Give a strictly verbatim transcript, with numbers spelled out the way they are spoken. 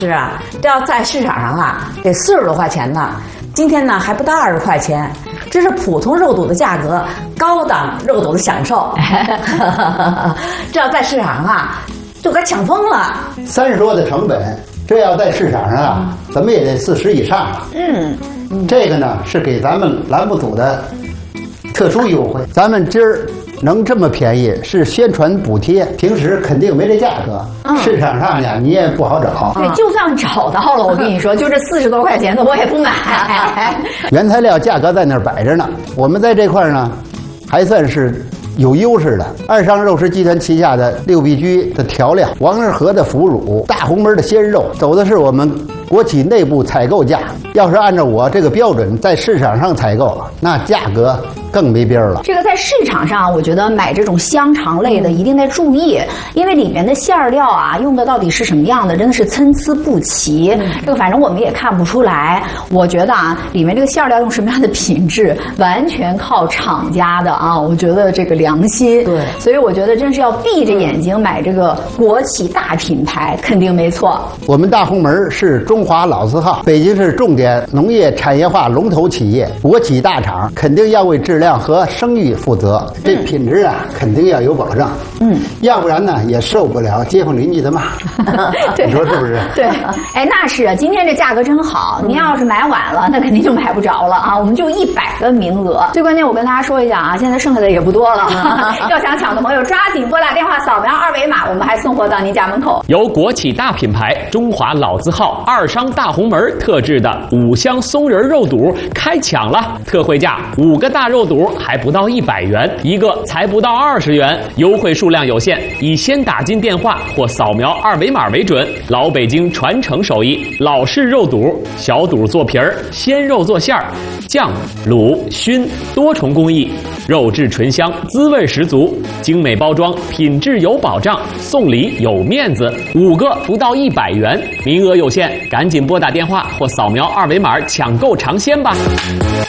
是啊，这要在市场上啊，得四十多块钱呢。今天呢还不到二十块钱，这是普通肉肚的价格，高档肉肚的享受。这要在市场上啊，就该抢疯了。 三十多的成本，这要在市场上啊，怎么也得四十以上了。 嗯，嗯这个呢是给咱们栏目组的特殊优惠，咱们今儿。能这么便宜是宣传补贴，平时肯定没这价格。嗯、市场上呢，你也不好找。 对，就算找到了，我跟你说，就这四十多块钱的，我也不买。 原材料价格在那儿摆着呢，我们在这块儿呢，还算是有优势的。二商肉食集团旗下的六必居的调料、王致和的腐乳、大红门的鲜肉，走的是我们国企内部采购价。要是按照我这个标准在市场上采购，那价格更没边儿了。 这个在市场上，我觉得买这种香肠类的一定得注意，因为里面的馅料啊，用的到底是什么样的，真的是参差不齐。嗯、这个反正我们也看不出来。我觉得啊，里面这个馅料用什么样的品质，完全靠厂家的啊。我觉得这个良心。 对， 所以我觉得真是要闭着眼睛买这个国企大品牌，肯定没错。 我们大红门是中华老字号，北京市重点农业产业化龙头企业，国企大厂，肯定要为质量和声誉负责，这品质啊、嗯、肯定要有保障。嗯，要不然呢也受不了街坊邻居的骂。你说是不是？ 对，哎，那是啊，今天这价格真好，您要是买晚了，那肯定就买不着了啊。我们就一百个名额，最关键我跟大家说一下啊，现在剩下的也不多了。要想抢的朋友，抓紧拨打电话，扫描二维码，我们还送货到您家门口。 由国企大品牌中华老字号二商大红门特制的五香松仁肉肚开抢了，特惠价五个大肉肚还不到一百元，一个才不到二十元，优惠数量有限，以先打进电话或扫描二维码为准。老北京传承手艺，老式肉肚，小肚做皮儿，鲜肉做馅儿，酱、卤、熏多重工艺，肉质醇香，滋味十足，精美包装，品质有保障，送礼有面子，五个不到一百元，名额有限，赶紧拨打电话或扫描二维码抢购尝鲜吧。